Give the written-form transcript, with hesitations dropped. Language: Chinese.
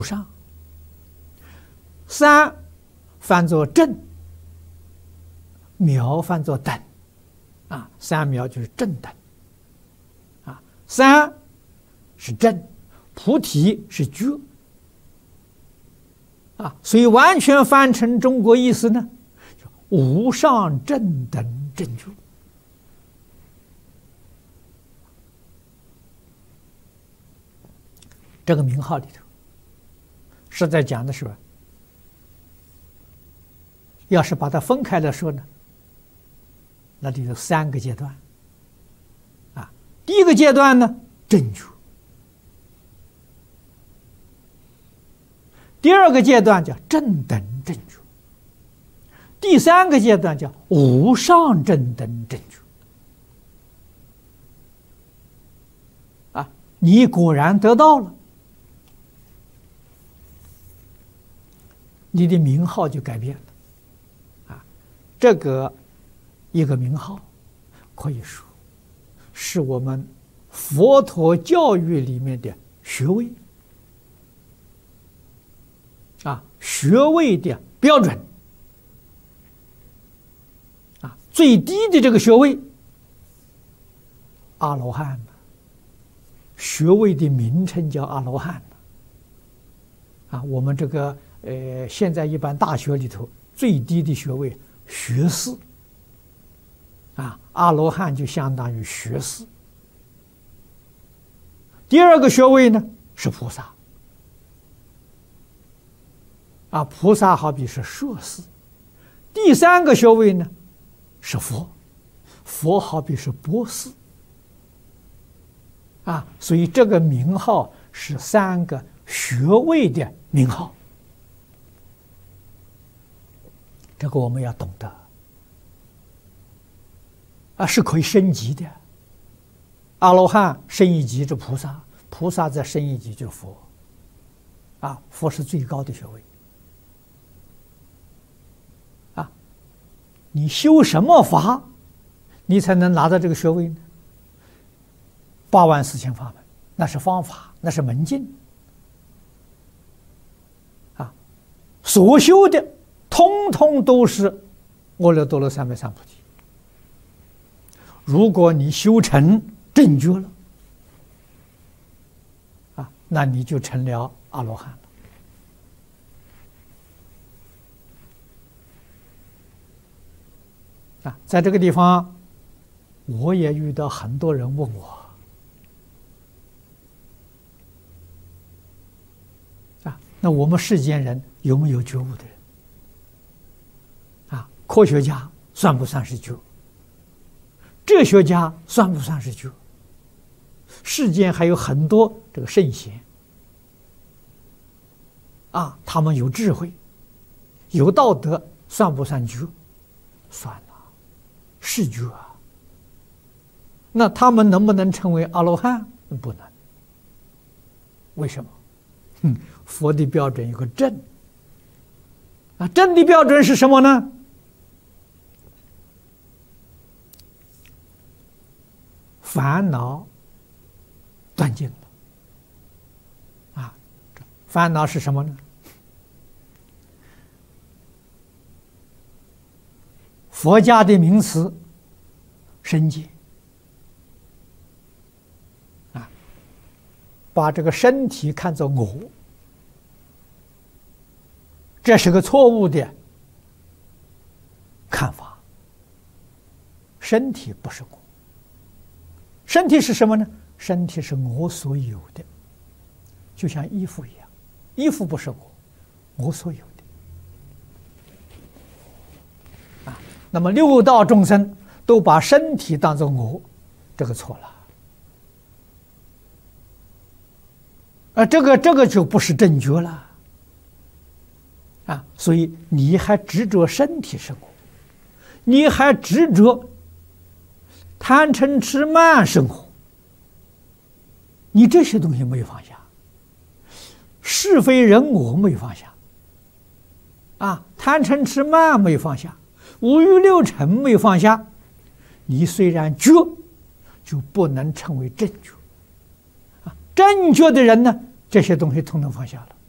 上。三翻作正，苗翻作等，三苗就是正等，三是正，菩提是觉，所以完全翻成中国意思呢，无上正等正觉。这个名号里头是在讲的是吧？要是把它分开来说呢，那里有三个阶段，第一个阶段呢正觉，第二个阶段叫正等正觉，第三个阶段叫无上正等正觉。你果然得到了，你的名号就改变了。这个一个名号可以说是我们佛陀教育里面的学位，学位的标准，最低的这个学位阿罗汉，学位的名称叫阿罗汉。我们这个现在一般大学里头最低的学位学士，阿罗汉就相当于学士。第二个学位呢是菩萨，菩萨好比是硕士。第三个学位呢是佛，佛好比是博士。所以这个名号是三个学位的名号。这个我们要懂得，是可以升级的。阿罗汉升一级是菩萨，菩萨再升一级就佛，佛是最高的学位。你修什么法，你才能拿到这个学位呢？84000法门，那是方法，那是门径，所修的通通都是阿耨多罗三藐三菩提。如果你修成正觉了，那你就成了阿罗汉了。在这个地方，我也遇到很多人问我，那我们世间人有没有觉悟的人？科学家算不算是觉？哲学家算不算是觉？世间还有很多这个圣贤，他们有智慧，有道德，算不算觉？算了，是觉啊。那他们能不能成为阿罗汉？不能。为什么？佛的标准有个正，正的标准是什么呢？烦恼断尽了。烦恼是什么呢？佛家的名词身见，把这个身体看作我，这是个错误的看法。身体不是我，身体是什么呢？身体是我所有的，就像衣服一样，衣服不是我所有的。那么六道众生都把身体当作我，这个错了。这个就不是正觉了。所以你还执着身体是我，你还执着贪嗔痴慢生活，你这些东西没有放下，是非人我没有放下，贪嗔痴慢没有放下，五欲六尘没有放下，你虽然觉，就不能成为正觉。正觉的人呢，这些东西统统放下了。